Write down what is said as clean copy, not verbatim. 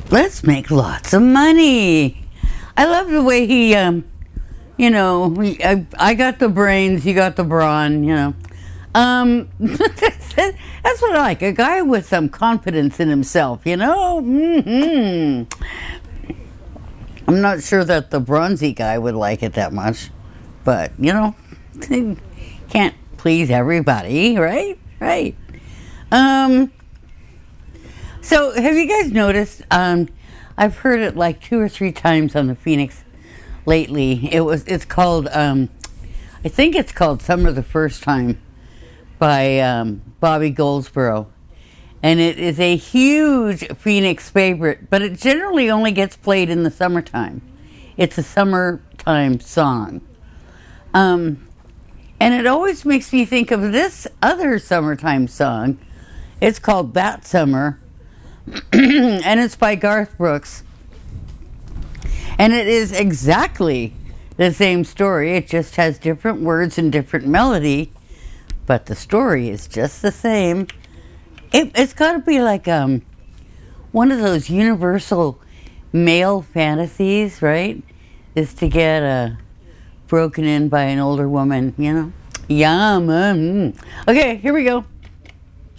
let's make lots of money. I love the way he, I got the brains, he got the brawn, That's what I like, a guy with some confidence in himself, Mm-hmm. I'm not sure that the bronzy guy would like it that much, but, can't please everybody, right? Right. So have you guys noticed, I've heard it like 2 or 3 times on the Phoenix lately. It's called, I think it's called Summer the First Time by Bobby Goldsboro. And it is a huge Phoenix favorite, but it generally only gets played in the summertime. It's a summertime song. And it always makes me think of this other summertime song. It's called That Summer, and it's by Garth Brooks. And it is exactly the same story. It just has different words and different melody, but the story is just the same. It's got to be like one of those universal male fantasies, right? Is to get broken in by an older woman, Yum. Okay, here we go.